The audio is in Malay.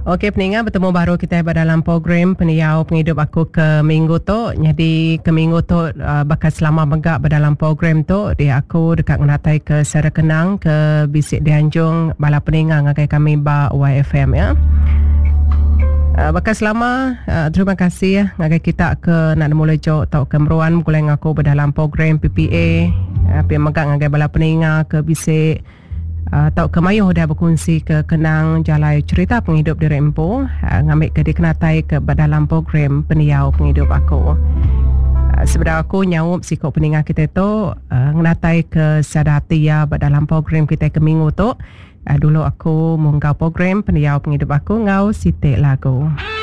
Okey peningan, bertemu baru kita dalam program Peniau Penghidup Aku ke minggu tu. Jadi ke minggu tu bakal selama megak dalam program tu dia aku dekat ngenatai ke Sara Kenang ke Bisik Dianjung bala peningan ngagai kami ba YFM ya. Bakal selama terima kasih ya ngagai kita ke nak mula jok tau kemeruan kuleng aku dalam program PPA pi megak ngagai bala peningan ke Bisik tau kemayuh dah berkongsi ke kenang jalai cerita penghidup di Rempo ngambil ke dikenatai ke dalam program Peniau Penghidup Aku. Sebenarnya aku nyawup si kok peningan kita tu ngenatai ke sadati ya dalam program kita ke minggu tu. Dulu aku menggau program Peniau Penghidup Aku ngau sitik lagu.